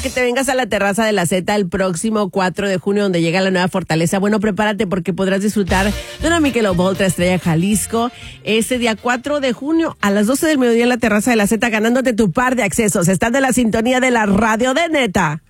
que te vengas a la terraza de la Z el próximo 4 de junio, donde llega la nueva fortaleza. Bueno, prepárate porque podrás disfrutar de una Michelob Ultra Estrella Jalisco ese día 4 de junio a las 12 del mediodía en la terraza de la Z, ganándote tu par de accesos. Estás de la sintonía de la radio de Neta.